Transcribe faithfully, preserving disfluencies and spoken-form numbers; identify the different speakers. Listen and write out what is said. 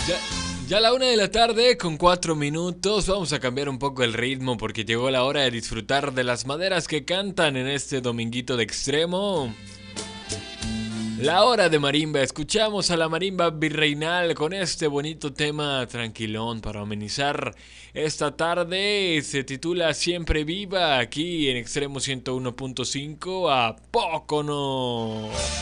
Speaker 1: Ya, ya a la una de la tarde con cuatro minutos vamos a cambiar un poco el ritmo porque llegó la hora de disfrutar de las maderas que cantan en este dominguito de extremo. La hora de marimba, escuchamos a la marimba virreinal con este bonito tema tranquilón para amenizar esta tarde. Se titula Siempre Viva aquí en Extremo ciento uno punto cinco. ¿A poco no?